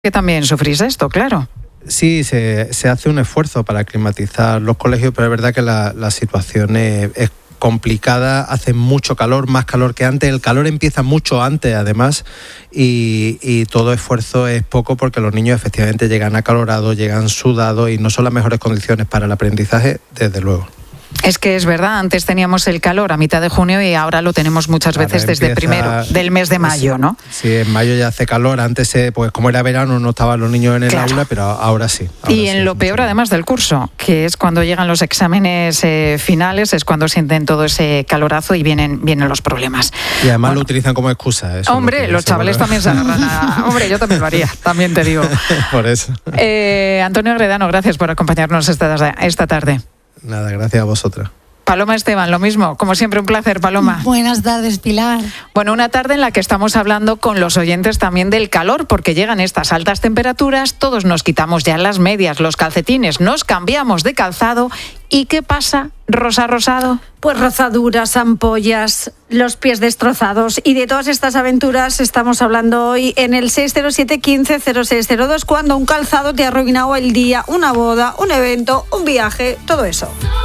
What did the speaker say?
Que también sufrís esto, claro. Sí, se hace un esfuerzo para climatizar los colegios, pero es verdad que la situación es complicada, hace mucho calor, más calor que antes, el calor empieza mucho antes además y todo esfuerzo es poco porque los niños efectivamente llegan acalorados, llegan sudados y no son las mejores condiciones para el aprendizaje, desde luego. Es que es verdad, antes teníamos el calor a mitad de junio y ahora lo tenemos muchas veces desde primero del mes de mayo, ¿no? Sí, en mayo ya hace calor, antes pues como era verano no estaban los niños en el aula, pero ahora sí. Y en lo peor además del curso, que es cuando llegan los exámenes finales, es cuando sienten todo ese calorazo y vienen los problemas. Y además lo utilizan como excusa. Eso hombre, los chavales también se agarran a... Hombre, yo también lo haría, también te digo. Por eso. Antonio Agredano, gracias por acompañarnos esta tarde. Nada, gracias a vosotras. Paloma Esteban, lo mismo. Como siempre, un placer, Paloma. Buenas tardes, Pilar. Bueno, una tarde en la que estamos hablando con los oyentes también del calor, porque llegan estas altas temperaturas, todos nos quitamos ya las medias, los calcetines, nos cambiamos de calzado. ¿Y qué pasa, Rosa Rosado? Pues rozaduras, ampollas, los pies destrozados. Y de todas estas aventuras estamos hablando hoy en el 607 15 0602, cuando un calzado te ha arruinado el día, una boda, un evento, un viaje, todo eso.